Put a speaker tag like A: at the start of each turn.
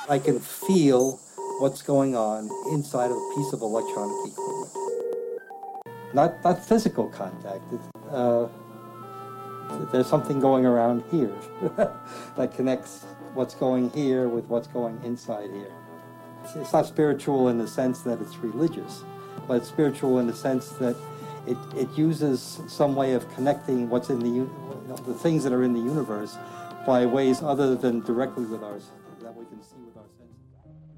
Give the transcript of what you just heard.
A: I can feel what's going on inside of a piece of electronic equipment. Not physical contact. There's something going around here that connects what's going here with what's going inside here. It's not spiritual in the sense that it's religious, but it's spiritual in the sense that it uses some way of connecting what's in the things that are in the universe by ways other than directly with ours.